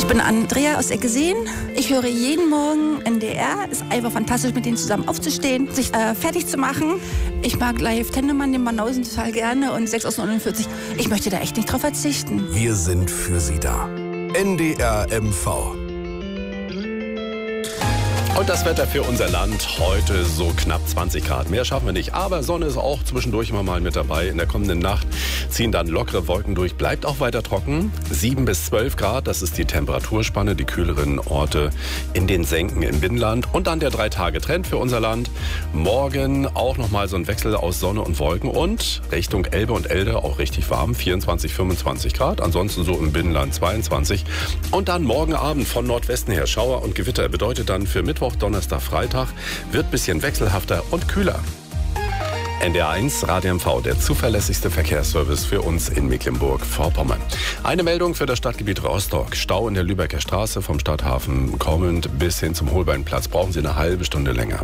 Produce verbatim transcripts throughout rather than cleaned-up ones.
Ich bin Andrea aus Eckeseen. Ich höre jeden Morgen N D R. Ist einfach fantastisch, mit denen zusammen aufzustehen, sich äh, fertig zu machen. Ich mag Live Tennemann, den Banausen total gerne und sechs aus neunundvierzig. Ich möchte da echt nicht drauf verzichten. Wir sind für Sie da. N D R M V. Und das Wetter für unser Land heute so knapp zwanzig Grad. Mehr schaffen wir nicht, aber Sonne ist auch zwischendurch immer mal mit dabei. In der kommenden Nacht ziehen dann lockere Wolken durch. Bleibt auch weiter trocken. sieben bis zwölf Grad, das ist die Temperaturspanne. Die kühleren Orte in den Senken im Binnenland. Und dann der Drei-Tage-Trend für unser Land. Morgen auch nochmal so ein Wechsel aus Sonne und Wolken. Und Richtung Elbe und Elde auch richtig warm. vierundzwanzig, fünfundzwanzig Grad. Ansonsten so im Binnenland zweiundzwanzig. Und dann morgen Abend von Nordwesten her Schauer und Gewitter. Bedeutet dann für Mittwoch, Donnerstag, Freitag wird ein bisschen wechselhafter und kühler. N D R eins Radio M V, der zuverlässigste Verkehrsservice für uns in Mecklenburg-Vorpommern. Eine Meldung für das Stadtgebiet Rostock. Stau in der Lübecker Straße vom Stadthafen kommend bis hin zum Holbeinplatz. Brauchen Sie eine halbe Stunde länger.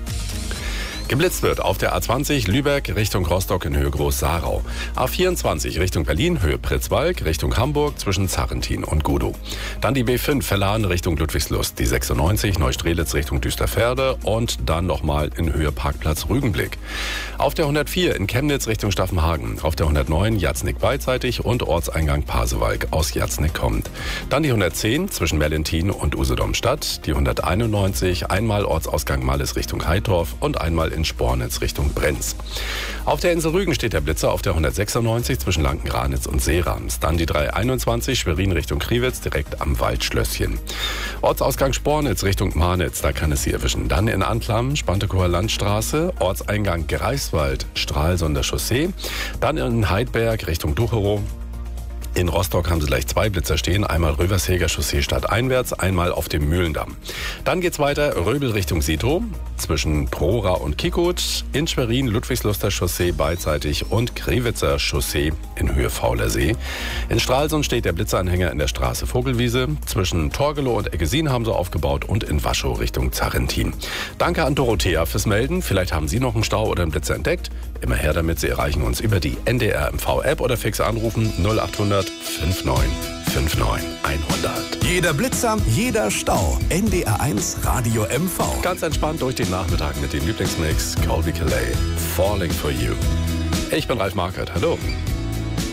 Geblitzt wird auf der A zwanzig Lübeck Richtung Rostock in Höhe Groß-Sarau. A vierundzwanzig Richtung Berlin, Höhe Pritzwalk, Richtung Hamburg zwischen Zarrentin und Gudow. Dann die B fünf Verladen Richtung Ludwigslust, die sechsundneunzig Neustrelitz Richtung Düsterferde und dann nochmal in Höhe Parkplatz Rügenblick. Auf der hundertvier in Chemnitz Richtung Staffenhagen, auf der hundertneun Jatznick beidseitig und Ortseingang Pasewalk aus Jatznick kommt. Dann die hundertzehn zwischen Merlentin und Usedom-Stadt, die hunderteinundneunzig einmal Ortsausgang Malles Richtung Heitorf und einmal in Spornitz Richtung Brenz. Auf der Insel Rügen steht der Blitzer auf der hundertsechsundneunzig zwischen Lanken-Ranitz und Seerams. Dann die dreihunderteinundzwanzig Schwerin Richtung Kriwitz direkt am Waldschlösschen. Ortsausgang Spornitz Richtung Marnitz, da kann es Sie erwischen. Dann in Antlam, Spantekower Landstraße, Ortseingang Greifswald, Stralsunder Chaussee. Dann in Heidberg Richtung Ducherow. In Rostock haben Sie gleich zwei Blitzer stehen, einmal Röversheger Chaussee stadteinwärts, einmal auf dem Mühlendamm. Dann geht's weiter, Röbel Richtung Sito, zwischen Prora und Kikut, in Schwerin Ludwigsluster Chaussee beidseitig und Krewitzer Chaussee in Höhe Faulersee. In Stralsund steht der Blitzeranhänger in der Straße Vogelwiese, zwischen Torgelow und Eggesin haben sie aufgebaut und in Waschow Richtung Zarrentin. Danke an Dorothea fürs Melden, vielleicht haben Sie noch einen Stau oder einen Blitzer entdeckt. Immer her damit, Sie erreichen uns über die N D R M V-App oder fix anrufen null achthundert fünfundneunzig neunundfünfzig hundert. Jeder Blitzer, jeder Stau. N D R eins Radio M V. Ganz entspannt durch den Nachmittag mit dem Lieblingsmix Colby Calais, Falling for You. Ich bin Ralf Markert, hallo.